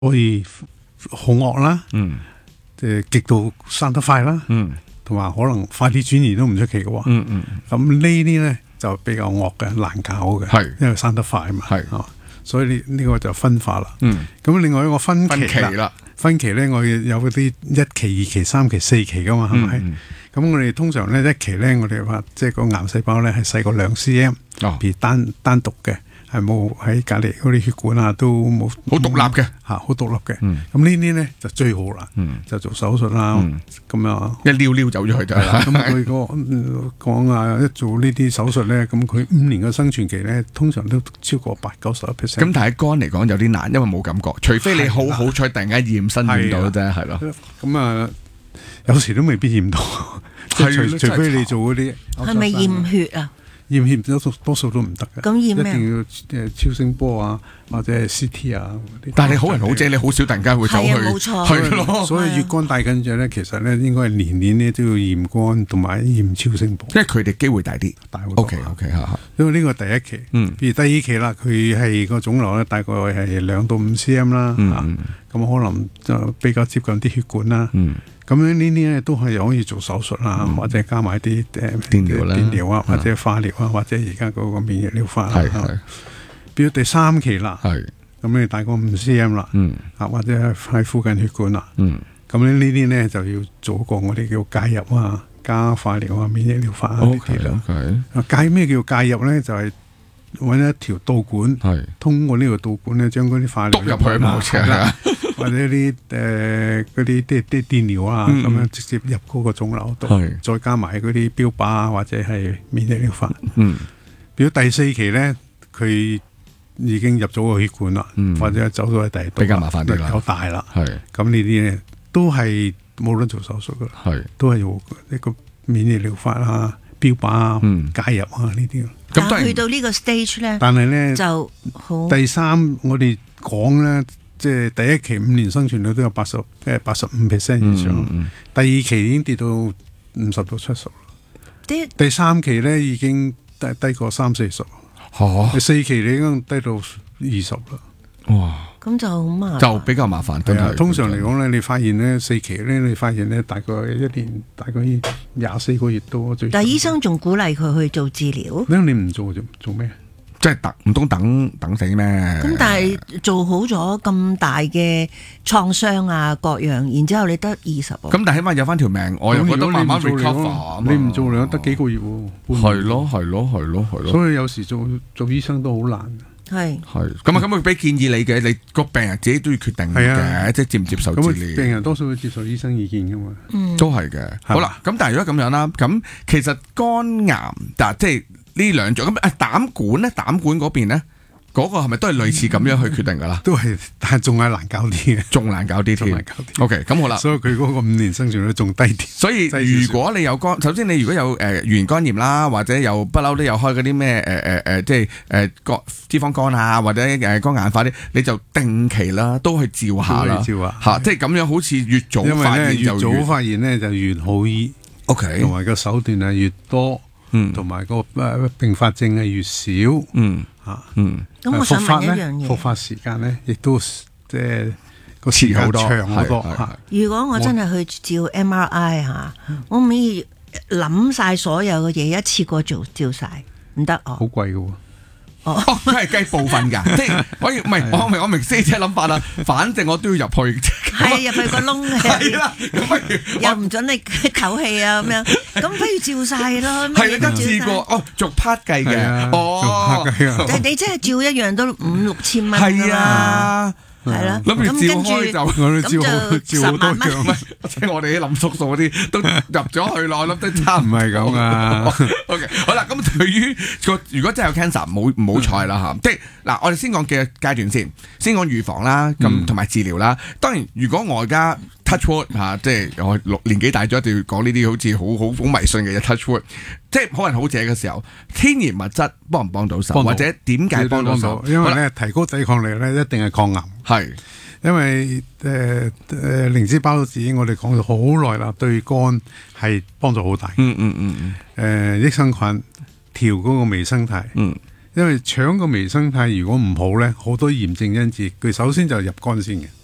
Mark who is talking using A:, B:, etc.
A: 可以好惡啦，極度生得快啦，同埋可能快啲轉移都唔出奇嘅喎。咁呢啲咧就比較惡嘅，難搞嘅，因為生得快嘛。所以呢個就分化啦。咁另外一個分期啦，分期咧我哋有嗰啲1期、2期、3期、4期噶嘛，係咪？咁我哋通常咧1期咧，我哋話即係個癌細胞咧係細過2 cm，而單獨嘅。係冇喺隔離嗰啲血管啊，都冇
B: 好獨立嘅
A: 好獨立嘅。咁呢啲咧就最好啦，就做手術啦。咁啊，
B: 一撩走咗佢就係啦。
A: 咁佢講啊，一做呢啲手術咧，咁佢5年嘅生存期咧，通常都超過80-90%。
B: 咁但係肝嚟講有啲難，因為冇感覺，除非你好彩突然間驗身驗到啫，係咯。
A: 咁啊，有時都未必驗到，除非你做嗰啲。
C: 係咪驗血啊？
A: 驗血多數都唔得嘅，
C: 咁驗咩？
A: 一定要超聲波啊，或者係 CT 啊嗰啲。
B: 但係你好人好姐，你好少突然間會走去，
C: 冇錯，
B: 係咯。
A: 所以乙肝帶菌者咧，其實咧應該係年咧都要驗肝同埋驗超聲波，
B: 因為佢哋機會大啲，
A: 大好多。OK
B: 嚇。
A: 因為呢個第一期，譬如第2期啦，佢係個腫瘤咧大概係2到5 cm 啦，咁可能就比較接近啲血管啦。咁樣呢啲咧都係可以做手術啦，或者加埋啲電療啊，或者化療啊，或者而家嗰個免疫療法啦。比如第3期啦，咁你大概5 cm 啦，或者喺附近血管啦。咁呢啲咧就要做個我哋叫介入啊，加化療啊，免疫療法啊呢啲啦。咩叫介入咧？就係揾一條導管，通過呢個導管咧，將嗰啲化療
B: 篤入去冇錯。
A: 或者啲嗰啲電療啊，咁樣直接入嗰個腫瘤度，再加埋嗰啲標靶啊，或者係免疫療法。比如第4期咧，佢已經入咗個血管啦，或者走咗喺第二度，
B: 比較麻煩啲啦，
A: 有大啦。咁呢啲咧都係冇得做手術噶啦，都係用一個免疫療法啊、標靶啊、介入啊呢啲。
C: 但係去到呢個 stage 咧，
A: 但係咧
C: 就好。
A: 第3我哋講咧。即係第1期5年生存率都有85% 以上，第2期已經跌到50到70啦，第3期咧已經低過30-40，第4期你已經低到20啦。
B: 哇！
C: 咁就好麻煩，
B: 就比較麻煩。
A: 通常嚟講咧，你發現咧4期咧，你發現咧大概1年大概24個月多最。
C: 但係醫生仲鼓勵佢去做治療。
A: 你唔做咩？
B: 即係唔通等死咩？
C: 咁但係做好咗咁大嘅創傷啊各樣，然之後你得20喎。
B: 咁但係起碼有翻條命，我又覺得慢慢 recover。
A: 你唔做你得幾個月喎？
B: 係咯。
A: 所以有時做醫生都好難。
C: 係
B: 咁佢俾建議你嘅，你個病人自己都要決定嘅，即係接唔接受治療。
A: 病人多數會接受醫生意見噶嘛。
B: 都係嘅。好啦，咁但係如果咁樣啦，咁其實肝癌即係。呢兩種咁膽管咧，膽管嗰邊咧，嗰個係咪都係類似咁樣去決定噶啦？都係，但係仲係難搞啲嘅，仲難搞啲添。OK， 咁好啦。所以佢嗰個5年生存率仲低啲。所以如果你有肝，首先你如果有原肝炎啦，或者有不嬲都有開嗰啲咩即係脂肪肝啊，或者肝硬化啲，你就定期啦，都去照下啦。嚇，即係咁樣好似越早發現就越早發現咧就越好醫。OK， 同埋個手段係越多。同埋個併發症係越少，
C: 咁我想問一樣嘢，
A: 復發時間咧，亦都即係個時間長好多。
C: 如果我真係去照 MRI 嚇，我唔可以諗晒所有嘅嘢一次過照晒，唔得哦。
A: 好貴嘅喎。
B: 佢係計部分㗎，即係我明師姐諗法啦。反正我都要入去，
C: 係入去個窿嘅，係啦，又唔準你唞氣啊咁樣，咁不如照晒咯。係啦，一次過逐 part 計嘅，你真係照一樣都5-6千蚊㗎嘛。係啦，諗住照開就照好多樣，即係我哋啲林叔叔嗰啲都入咗去咯，我諗都差唔係咁啊。OK， 好啦，咁對於如果真係有 cancer，唔好彩啦嚇。即係嗱，我哋先講嘅階段先講預防啦，咁同埋治療啦。當然，如果我而家 touch wood 嚇，即係我年紀大咗，一定要講呢啲好似好迷信嘅嘢 touch wood。即係好人好者嘅時候，天然物質幫唔幫到手，或者點解幫到手？
A: 因為咧提高抵抗力咧，一定係抗癌。係，因為靈芝孢子我哋講咗好耐啦，對肝係幫助好大。益生菌調嗰個微生態。因為腸個微生態如果唔好咧，好多炎症因子，佢首先就入肝先嘅。